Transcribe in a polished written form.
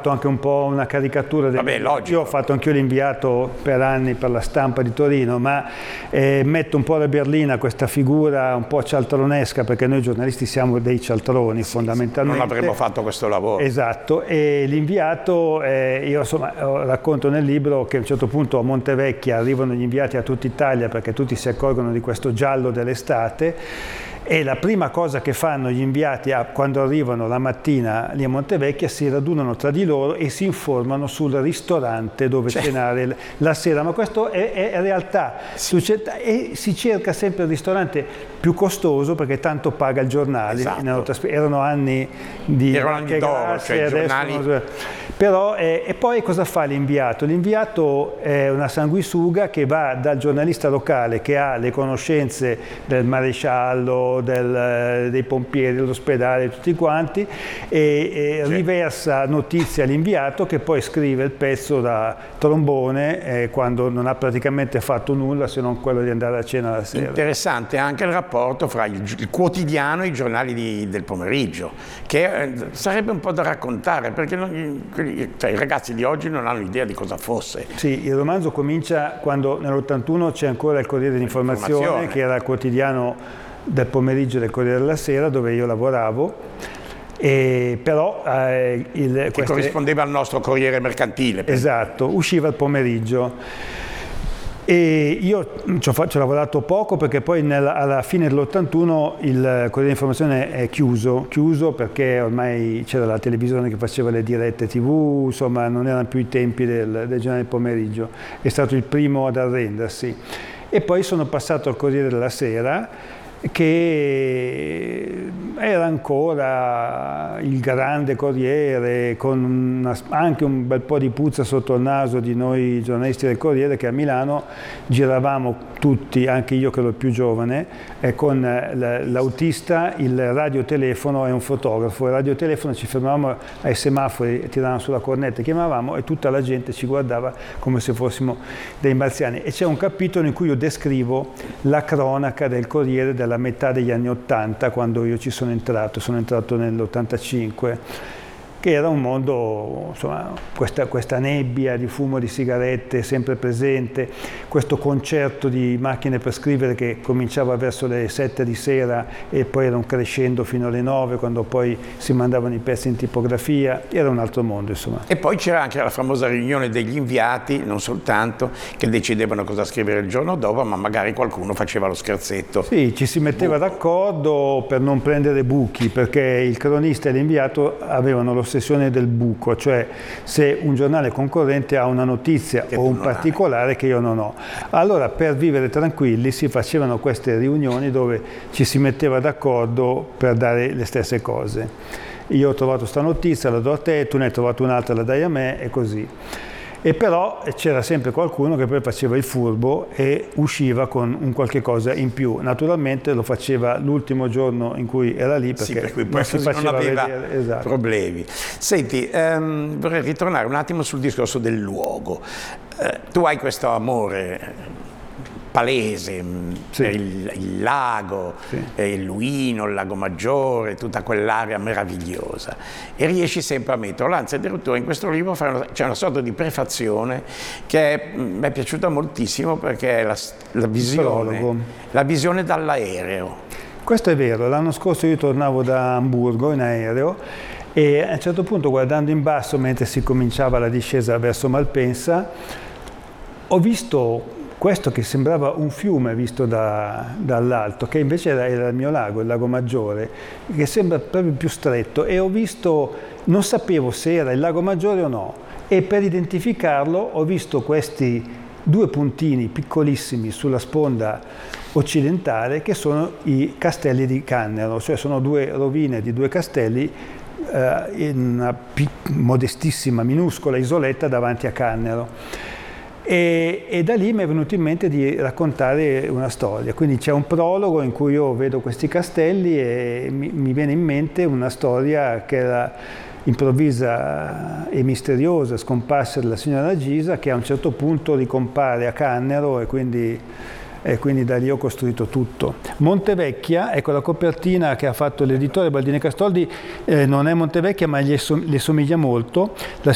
fatto anche un po' una caricatura Vabbè, logico. Io ho fatto anch'io l'inviato per anni per la Stampa di Torino, ma metto un po' alla berlina questa figura un po' cialtronesca, perché noi giornalisti siamo dei cialtroni fondamentalmente. Non avremmo fatto questo lavoro. Esatto, e l'inviato, io insomma racconto nel libro che a un certo punto a Montevecchia arrivano gli inviati a tutta Italia perché tutti si accorgono di questo giallo dell'estate. E la prima cosa che fanno gli inviati quando arrivano la mattina lì a Montevecchia, si radunano tra di loro e si informano sul ristorante dove cenare la sera. Ma questo è realtà. E si cerca sempre il ristorante più costoso perché tanto paga il giornale. Esatto. Erano anni di d'oro, cioè giornali. Però, e poi cosa fa l'inviato? L'inviato è una sanguisuga che va dal giornalista locale che ha le conoscenze del maresciallo, dei pompieri, dell'ospedale, tutti quanti, e riversa notizie all'inviato che poi scrive il pezzo da trombone quando non ha praticamente fatto nulla se non quello di andare a cena la sera. Interessante anche il rapporto fra il quotidiano e i giornali del pomeriggio, che sarebbe un po' da raccontare, perché i ragazzi di oggi non hanno idea di cosa fosse. Sì, il romanzo comincia quando nell'81 c'è ancora il Corriere d'Informazione, che era il quotidiano del pomeriggio del Corriere della Sera dove io lavoravo, però che corrispondeva al nostro Corriere Mercantile. Esatto, usciva il pomeriggio. E io ci ho lavorato poco perché poi alla fine dell'81 il Corriere d'Informazione è chiuso perché ormai c'era la televisione che faceva le dirette TV, insomma non erano più i tempi del giornale del pomeriggio, è stato il primo ad arrendersi. E poi sono passato al Corriere della Sera, che era ancora il grande Corriere, con anche un bel po' di puzza sotto il naso di noi giornalisti del Corriere, che a Milano giravamo tutti, anche io che ero il più giovane, con l'autista, il radiotelefono e un fotografo. Il radiotelefono ci fermavamo ai semafori, tiravamo sulla cornetta, chiamavamo e tutta la gente ci guardava come se fossimo dei marziani. E c'è un capitolo in cui io descrivo la cronaca del Corriere della metà degli anni '80, quando io ci sono entrato nell'85, che era un mondo, insomma, questa nebbia di fumo di sigarette sempre presente, questo concerto di macchine per scrivere che cominciava verso le 7 di sera e poi era un crescendo fino alle 9, quando poi si mandavano i pezzi in tipografia, era un altro mondo, insomma. E poi c'era anche la famosa riunione degli inviati, non soltanto, che decidevano cosa scrivere il giorno dopo, ma magari qualcuno faceva lo scherzetto. Sì, ci si metteva d'accordo per non prendere buchi, perché il cronista e l'inviato avevano l'ossessione del buco, cioè se un giornale concorrente ha una notizia o un particolare che io non ho. Allora, per vivere tranquilli si facevano queste riunioni dove ci si metteva d'accordo per dare le stesse cose. Io ho trovato questa notizia, la do a te, tu ne hai trovato un'altra, la dai a me, e così. E però c'era sempre qualcuno che poi faceva il furbo e usciva con un qualche cosa in più. Naturalmente lo faceva l'ultimo giorno in cui era lì, perché per cui poi non aveva problemi. Senti, vorrei ritornare un attimo sul discorso del luogo. Tu hai questo amore palese per il lago, il Luino, il Lago Maggiore, tutta quell'area meravigliosa, e riesci sempre a metterlo. Anzi, addirittura in questo libro c'è una sorta di prefazione che mi è piaciuta moltissimo, perché è la visione dall'aereo. Questo è vero. L'anno scorso io tornavo da Amburgo in aereo e a un certo punto, guardando in basso mentre si cominciava la discesa verso Malpensa, ho visto questo che sembrava un fiume visto dall'alto, che invece era il mio lago, il Lago Maggiore, che sembra proprio più stretto, e ho visto, non sapevo se era il Lago Maggiore o no, e per identificarlo ho visto questi due puntini piccolissimi sulla sponda occidentale che sono i castelli di Cannero, cioè sono due rovine di due castelli in una modestissima, minuscola isoletta davanti a Cannero. E da lì mi è venuto in mente di raccontare una storia, quindi c'è un prologo in cui io vedo questi castelli e mi viene in mente una storia che era improvvisa e misteriosa scomparsa della signora Gisa, che a un certo punto ricompare a Cannero, e quindi da lì ho costruito tutto. Montevecchia, ecco la copertina che ha fatto l'editore Baldini Castoldi, non è Montevecchia ma le somiglia molto.